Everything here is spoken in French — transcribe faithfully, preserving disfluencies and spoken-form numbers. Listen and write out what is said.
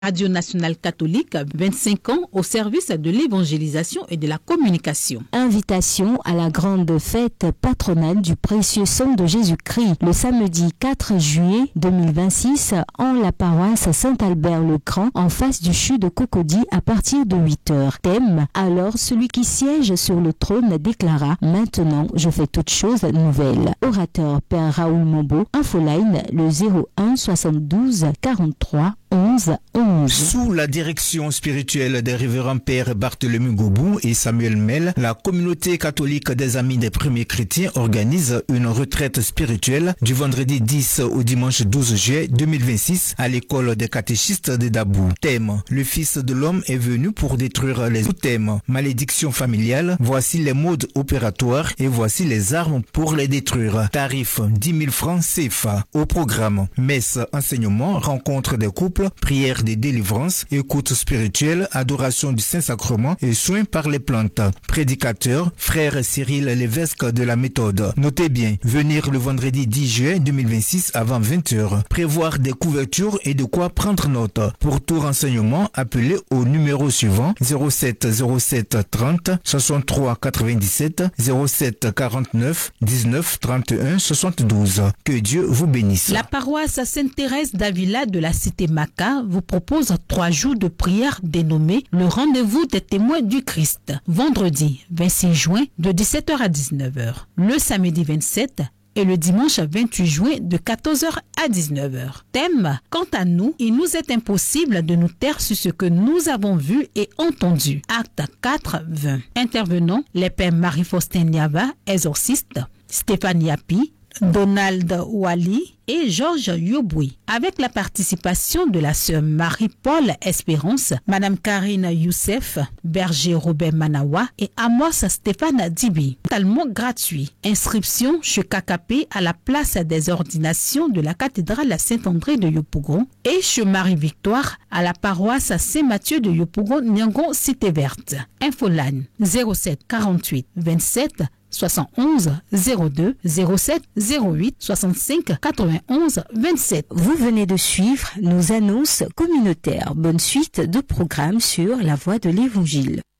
Radio nationale catholique, vingt-cinq ans au service de l'évangélisation et de la communication. Invitation à la grande fête patronale du précieux sang de Jésus-Christ le samedi quatre juillet deux mille vingt-six en la paroisse Saint-Albert-le-Grand en face du CHU de Cocody à partir de huit heures. Thème: alors celui qui siège sur le trône déclara: maintenant je fais toutes choses nouvelles. Orateur Père Raoul Mombo. Infoline le zéro un soixante-douze quarante-trois onze onze. Sous la direction spirituelle des révérends Père Barthélemy Gobou et Samuel Mel, la communauté catholique des Amis des Premiers Chrétiens organise une retraite spirituelle du vendredi dix au dimanche douze juillet deux mille vingt-six à l'école des catéchistes de Dabou. Thème: le Fils de l'homme est venu pour détruire les thèmes. Malédiction familiale, voici les modes opératoires et voici les armes pour les détruire. Tarif dix mille francs C F A. Au programme: messe, enseignement, rencontre des couples, prière des délivrances, écoute spirituelle, adoration du Saint-Sacrement et soins par les plantes. Prédicateur, frère Cyril Lévesque de la méthode. Notez bien, venir le vendredi dix juillet deux mille vingt-six avant vingt heures. Prévoir des couvertures et de quoi prendre note. Pour tout renseignement, appelez au numéro suivant zéro sept zéro sept trente soixante-trois quatre-vingt-dix-sept zéro sept quarante-neuf dix-neuf trente et un soixante-douze. Que Dieu vous bénisse. La paroisse Sainte-Thérèse d'Avila de la cité Maca vous propose trois jours de prière dénommé le rendez-vous des témoins du Christ. Vendredi vingt-six juin de dix-sept heures à dix-neuf heures. Le samedi vingt-sept et le dimanche vingt-huit juin de quatorze heures à dix-neuf heures. Thème: quant à nous, il nous est impossible de nous taire sur ce que nous avons vu et entendu. Acte quatre, vingt. Intervenants: les pères Marie-Faustin Niava, exorciste, Stéphane Yapi, Donald Wally et Georges Yoboui, avec la participation de la sœur Marie-Paul Espérance, Madame Karine Youssef, Berger Robert Manawa et Amos Stéphane Dibi. Totalement gratuit. Inscription chez K K P à la place des ordinations de la cathédrale Saint-André de Yopougon et chez Marie-Victoire à la paroisse Saint-Mathieu de Yopougon, Niangon, Cité Verte. Infoline zéro sept quarante-huit vingt-sept soixante-onze zéro deux zéro sept zéro huit soixante-cinq quatre-vingt-onze vingt-sept. Vous venez de suivre nos annonces communautaires. Bonne suite de programmes sur la voie de l'Évangile.